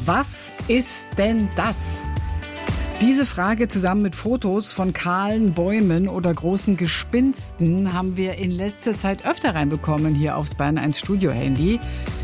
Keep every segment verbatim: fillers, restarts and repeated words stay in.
Was ist denn das? Diese Frage zusammen mit Fotos von kahlen Bäumen oder großen Gespinsten haben wir in letzter Zeit öfter reinbekommen hier aufs Bayern eins Studio-Handy.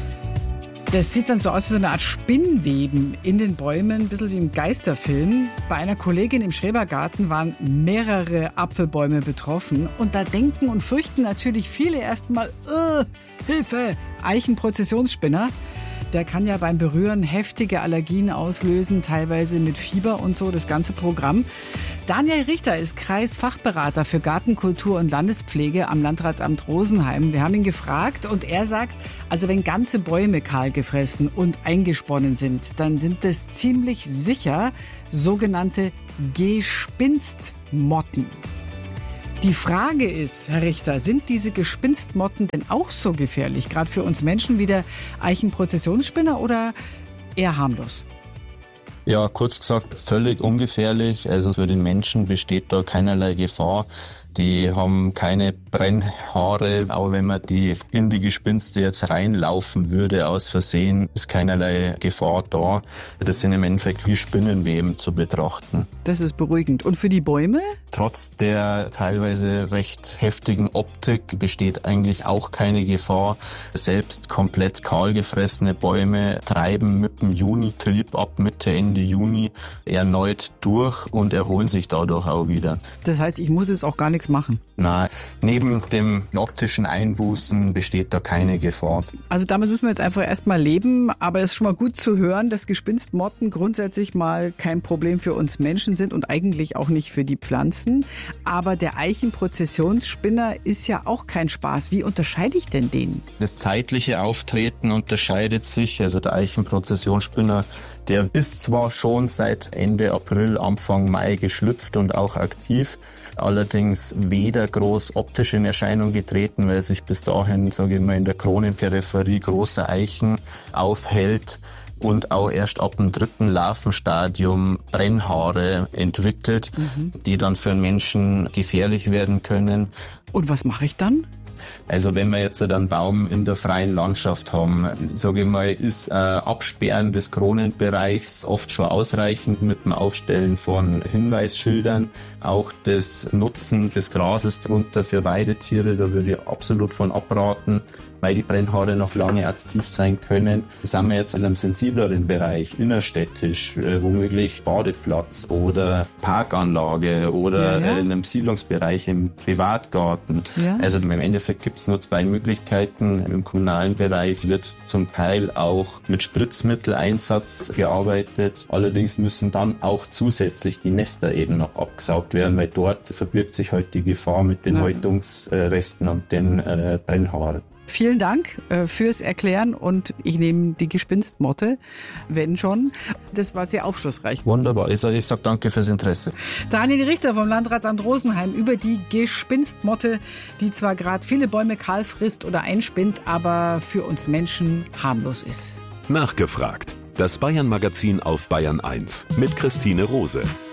Das sieht dann so aus wie so eine Art Spinnweben in den Bäumen, ein bisschen wie im Geisterfilm. Bei einer Kollegin im Schrebergarten waren mehrere Apfelbäume betroffen. Und da denken und fürchten natürlich viele erstmal, äh, Hilfe, Eichenprozessionsspinner. Der kann ja beim Berühren heftige Allergien auslösen, teilweise mit Fieber und so, das ganze Programm. Daniel Richter ist Kreisfachberater für Gartenkultur und Landespflege am Landratsamt Rosenheim. Wir haben ihn gefragt und er sagt, also wenn ganze Bäume kahl gefressen und eingesponnen sind, dann sind das ziemlich sicher sogenannte Gespinstmotten. Die Frage ist, Herr Richter, sind diese Gespinstmotten denn auch so gefährlich, gerade für uns Menschen wie der Eichenprozessionsspinner oder eher harmlos? Ja, kurz gesagt, völlig ungefährlich. Also für den Menschen besteht da keinerlei Gefahr. Die haben keine Brennhaare, auch wenn man die in die Gespinste jetzt reinlaufen würde aus Versehen, ist keinerlei Gefahr da. Das sind im Endeffekt wie Spinnenweben zu betrachten. Das ist beruhigend. Und für die Bäume? Trotz der teilweise recht heftigen Optik besteht eigentlich auch keine Gefahr. Selbst komplett kahl gefressene Bäume treiben mit dem Junitrieb ab Mitte, Ende Juni erneut durch und erholen sich dadurch auch wieder. Das heißt, ich muss es auch gar nicht machen? Nein, neben dem optischen Einbußen besteht da keine Gefahr. Also damit müssen wir jetzt einfach erstmal leben, aber es ist schon mal gut zu hören, dass Gespinstmotten grundsätzlich mal kein Problem für uns Menschen sind und eigentlich auch nicht für die Pflanzen. Aber der Eichenprozessionsspinner ist ja auch kein Spaß. Wie unterscheide ich denn den? Das zeitliche Auftreten unterscheidet sich. Also der Eichenprozessionsspinner, der ist zwar schon seit Ende April, Anfang Mai geschlüpft und auch aktiv, allerdings weder groß optisch in Erscheinung getreten, weil sich bis dahin, sage ich mal, in der Kronenperipherie großer Eichen aufhält und auch erst ab dem dritten Larvenstadium Brennhaare entwickelt, mhm. die dann für einen Menschen gefährlich werden können. Und was mache ich dann? Also wenn wir jetzt einen Baum in der freien Landschaft haben, sage ich mal, ist äh, Absperren des Kronenbereichs oft schon ausreichend mit dem Aufstellen von Hinweisschildern. Auch das Nutzen des Grases drunter für Weidetiere, da würde ich absolut von abraten, weil die Brennhaare noch lange aktiv sein können. Sind wir jetzt in einem sensibleren Bereich, innerstädtisch, äh, womöglich Badeplatz oder Parkanlage oder ja, ja. in einem Siedlungsbereich im Privatgarten. Ja. Also im Endeffekt gibt es nur zwei Möglichkeiten. Im kommunalen Bereich wird zum Teil auch mit Spritzmitteleinsatz gearbeitet. Allerdings müssen dann auch zusätzlich die Nester eben noch abgesaugt werden, weil dort verbirgt sich halt die Gefahr mit den ja. Häutungsresten und den äh, Brennhaaren. Vielen Dank äh, fürs Erklären und ich nehme die Gespinstmotte, wenn schon. Das war sehr aufschlussreich. Wunderbar. Ich sage ich sag danke fürs Interesse. Daniel Richter vom Landratsamt Rosenheim über die Gespinstmotte, die zwar gerade viele Bäume kahl frisst oder einspinnt, aber für uns Menschen harmlos ist. Nachgefragt. Das Bayern-Magazin auf Bayern eins mit Christine Rose.